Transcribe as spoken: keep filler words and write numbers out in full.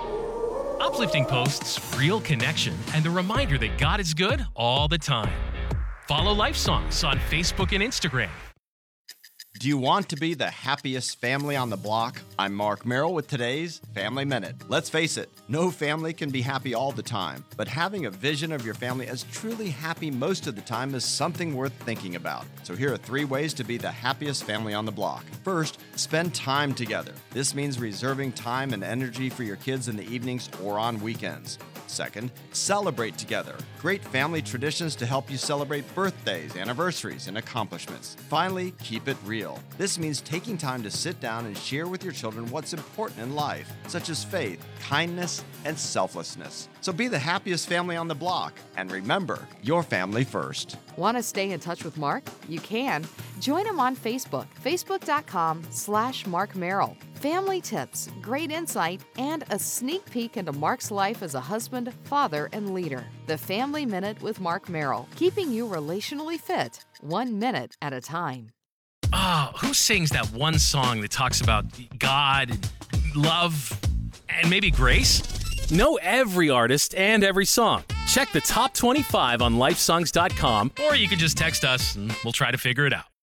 Uplifting posts, real connection, and the reminder that God is good all the time. Follow Life Songs on Facebook and Instagram. Do you want to be the happiest family on the block? I'm Mark Merrill with today's Family Minute. Let's face it, no family can be happy all the time, but having a vision of your family as truly happy most of the time is something worth thinking about. So here are three ways to be the happiest family on the block. First, spend time together. This means reserving time and energy for your kids in the evenings or on weekends. Second, celebrate together. Great family traditions to help you celebrate birthdays, anniversaries, and accomplishments. Finally, keep it real. This means taking time to sit down and share with your children what's important in life, such as faith, kindness, and selflessness. So be the happiest family on the block, and remember, your family first. Want to stay in touch with Mark? You can. Join him on Facebook, facebook.com slash Mark Merrill. Family tips, great insight, and a sneak peek into Mark's life as a husband, father, and leader. The Family Minute with Mark Merrill, keeping you relationally fit, one minute at a time. Ah, who sings that one song that talks about God, love, and maybe grace? Know every artist and every song. Check the top twenty-five on lifesongs dot com, or you can just text us and we'll try to figure it out.